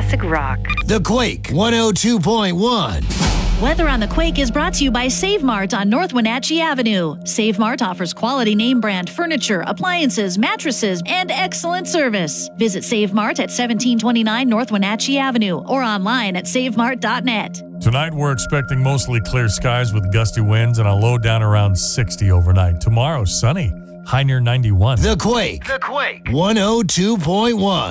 classic rock. The Quake 102.1. Weather on the Quake is brought to you by Save Mart on North Wenatchee Avenue. Save Mart offers quality name brand furniture, appliances, mattresses, and excellent service. Visit Save Mart at 1729 North Wenatchee Avenue or online at savemart.net. Tonight, we're expecting mostly clear skies with gusty winds and a low down around 60 overnight. Tomorrow, sunny, high near 91. The Quake 102.1.